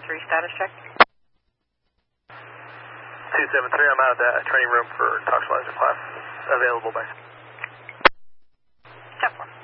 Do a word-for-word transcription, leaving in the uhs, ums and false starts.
three status check. two seven three, I'm out of the training room for toxicological class. Available by. Step one.